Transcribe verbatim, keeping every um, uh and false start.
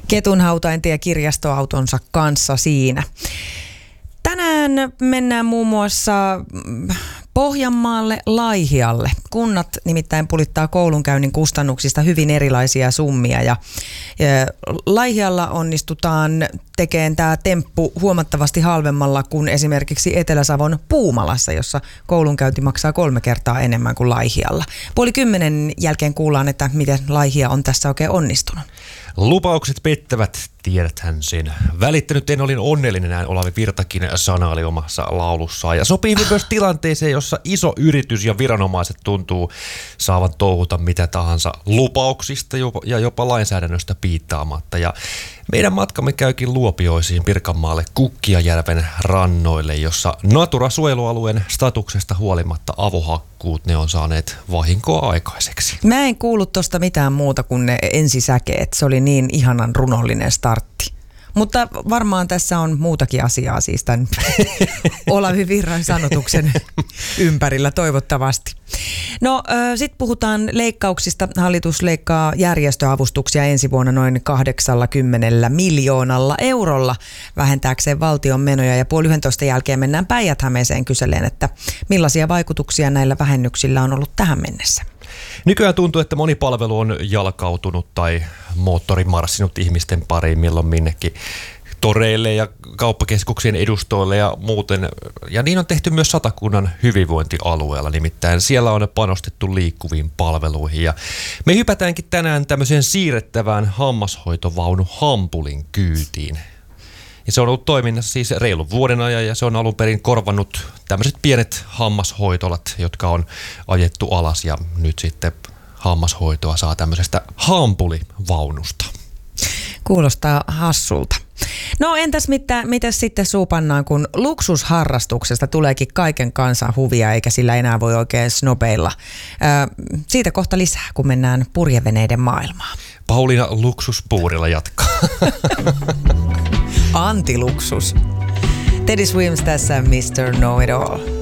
Ketunhautain tie kirjastoautonsa kanssa siinä. Tänään mennään muun muassa Pohjanmaalle Laihialle. Kunnat nimittäin pulittaa koulunkäynnin kustannuksista hyvin erilaisia summia ja, ja Laihialla onnistutaan tekemään tämä temppu huomattavasti halvemmalla kuin esimerkiksi Etelä-Savon Puumalassa, jossa koulunkäynti maksaa kolme kertaa enemmän kuin Laihialla. Puoli kymmenen jälkeen kuullaan, että miten Laihia on tässä oikein onnistunut. Lupaukset pettävät, tiedäthän sen. Välittänyt en olin onnellinen, näin Olavi Virtakin sanaili omassa laulussaan. Ja sopii myös tilanteeseen, jossa iso yritys ja viranomaiset tuntuu saavan touhuta mitä tahansa lupauksista ja jopa lainsäädännöstä piittaamatta. Ja meidän matkamme käykin Luopioisiin Pirkanmaalle Kukkiajärven rannoille, jossa Natura-suojelualueen statuksesta huolimatta avohakkuut ne on saaneet vahinkoa aikaiseksi. Mä en kuullut tosta mitään muuta kuin ne ensisäkeet. Se oli niin ihanan runollinen startti. Mutta varmaan tässä on muutakin asiaa siis tämän Olavi Virran sanotuksen ympärillä toivottavasti. No sitten puhutaan leikkauksista. Hallitus leikkaa järjestöavustuksia ensi vuonna noin kahdeksankymmentä miljoonalla eurolla vähentääkseen valtion menoja. Ja puoli yhdentoista jälkeen mennään Päijät-Hämeeseen kyseleen, että millaisia vaikutuksia näillä vähennyksillä on ollut tähän mennessä. Nykyään tuntuu, että moni palvelu on jalkautunut tai moottori marssinut ihmisten pariin milloin minnekin toreille ja kauppakeskuksien edustoille ja muuten. Ja niin on tehty myös Satakunnan hyvinvointialueella, nimittäin siellä on panostettu liikkuviin palveluihin. Ja me hypätäänkin tänään tämmöiseen siirrettävään hammashoitovaunu Hampulin kyytiin. Ja se on ollut toiminnassa siis reilun vuoden ajan ja se on alun perin korvannut tämmöiset pienet hammashoitolat, jotka on ajettu alas ja nyt sitten hammashoitoa saa tämmöisestä hampulivaunusta. Kuulostaa hassulta. No entäs mitä, mitäs sitten suupannaan, kun luksusharrastuksesta tuleekin kaiken kansan huvia eikä sillä enää voi oikein snobeilla. Öö, siitä kohta lisää, kun mennään purjeveneiden maailmaan. Pauliina luksuspuurilla jatkaa. Antiluksus. Teddy Swims tässä mister Know It All.